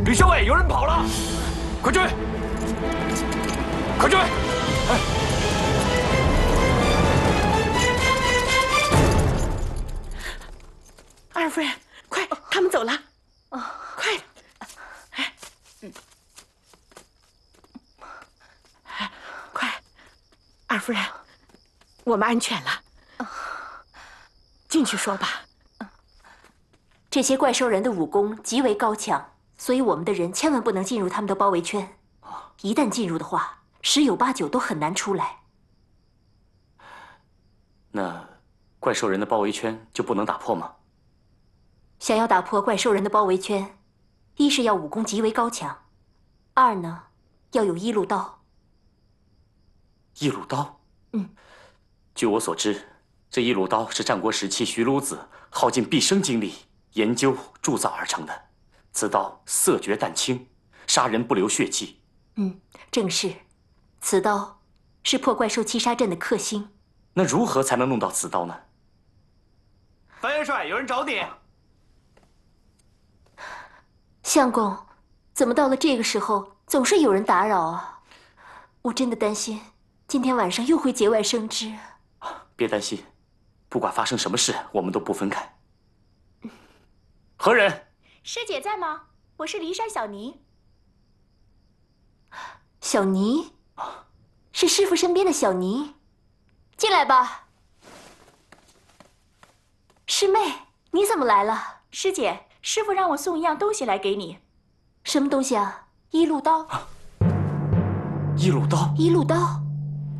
吕校尉，有人跑了，快追！快追！哎， 二夫人，快，他们走了。快！快，二夫人，我们安全了。进去说吧。 这些怪兽人的武功极为高强，所以我们的人千万不能进入他们的包围圈。一旦进入的话，10有8九都很难出来。 那怪兽人的包围圈就不能打破吗？ 想要打破怪兽人的包围圈，一是要武功极为高强，二呢要有一路刀。 一鲁刀？ 嗯。 据我所知，这一鲁刀是战国时期徐孺子耗尽毕生精力研究铸造而成的。此刀色绝淡清，杀人不留血迹。 正是。此刀是破怪兽七杀阵的克星。 那如何才能弄到此刀呢？ 樊元帅，有人找你。 相公，怎么到了这个时候总是有人打扰啊？我真的担心今天晚上又会节外生枝。 别担心，不管发生什么事，我们都不分开。何人？ 师姐在吗？我是骊山小尼。 小尼，是师傅身边的小尼，进来吧。师妹，你怎么来了？ 师姐，师傅让我送一样东西来给你。 什么东西啊？一路刀。 一鲁刀？ 一路刀。